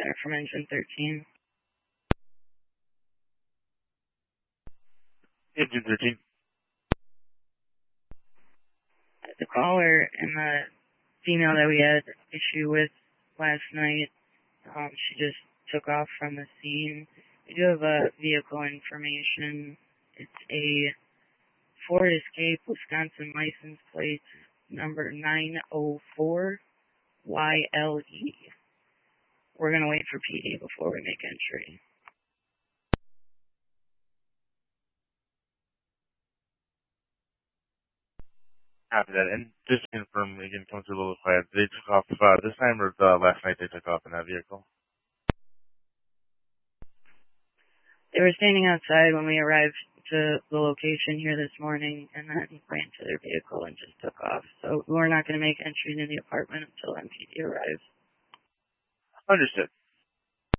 Center from Engine 13. Engine 13. The caller and the female that we had issue with last night, she just took off from the scene. We do have vehicle information. It's a Ford Escape, Wisconsin license plate number 904YLE. We're going to wait for PD before we make entry. Copy that. And just to confirm, again, come through a little quiet. They took off this time or last night they took off in that vehicle? They were standing outside when we arrived to the location here this morning and then ran to their vehicle and just took off. So we're not going to make entry into the apartment until MPD arrives. Understood.